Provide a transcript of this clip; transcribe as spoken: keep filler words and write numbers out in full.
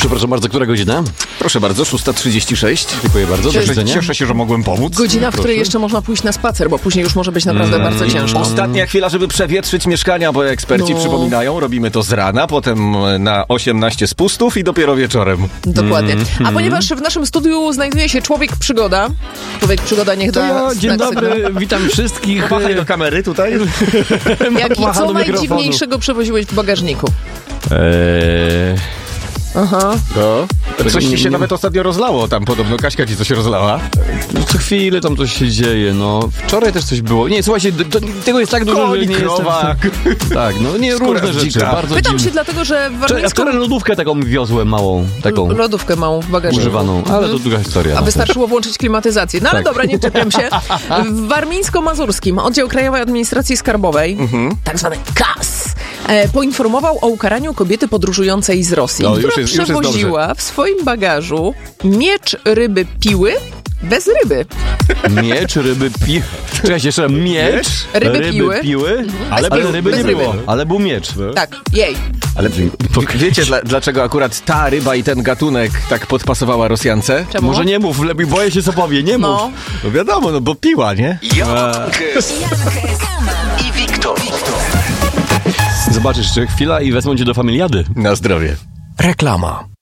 Przepraszam bardzo, która godzina? Proszę bardzo, szósta trzydzieści sześć. Dziękuję bardzo. Do Cieszę, widzenia. cieszę się, że mogłem pomóc. Godzina, w której jeszcze można pójść na spacer, bo później już może być naprawdę Mm. bardzo ciężko. Ostatnia chwila, żeby przewietrzyć mieszkania, bo eksperci No. przypominają, robimy to z rana, potem na osiemnaście spustów i dopiero wieczorem. Dokładnie. Mm. A ponieważ w naszym studiu znajduje się człowiek przygoda, człowiek przygoda niech To da ja, dzień znak dobry, sygnału. witam wszystkich. Machaj do kamery tutaj. Jak i Macha co do mikrofonu. najdziwniejszego przewoziłeś w bagażniku? Eee, Aha. No. Coś nie- ci się nie- nawet ostatnio rozlało tam podobno. Kaśka ci coś rozlała. co chwilę tam coś się dzieje, no. Wczoraj też coś było. Nie, słuchajcie, d- d- tego jest tak dużo, że Koń, nie krowa. jestem... Tak, no nie, Skóra różne rzeczy, dzika. bardzo Pytam dziwne. się dlatego, że w Wczoraj- A warmińską wczoraj lodówkę taką wiozłem małą, taką lodówkę małą w bagażniku. używaną, ale to długa historia. A no. wystarczyło włączyć klimatyzację. No ale Tak. dobra, nie czepiam się. W Warmińsko-Mazurskim Oddział Krajowej Administracji Skarbowej, tak zwany K A S, e, poinformował o ukaraniu kobiety podróżującej z Rosji, No, już która jest- już jest przewoziła w swoim bagażu miecz ryby piły bez ryby. Miecz, ryby, pi... Czekajcie, jeszcze raz. Miecz, Ryby piły. piły, ale, Bez ale piły, ryby bez nie ryby. było. Ale był miecz. Tak, jej. Ale wie- wiecie, dla, dlaczego akurat ta ryba i ten gatunek tak podpasowała Rosjance? Czemu? Może nie mów, lepiej boję się co powie, nie mów. No. No wiadomo, no bo piła, nie? i Wiktor. Zobaczysz jeszcze chwila i wezmą cię do familiady. Na zdrowie. Reklama.